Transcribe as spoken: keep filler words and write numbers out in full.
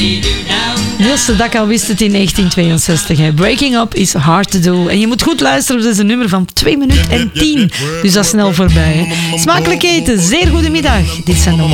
Niels de Dak al wist het in negentien tweeënzestig. Hè. Breaking Up is hard to do. En je moet goed luisteren, dat is een nummer van twee minuten en tien. Dus dat is snel voorbij. Hè. Smakelijk eten, zeer goedemiddag. Dit zijn de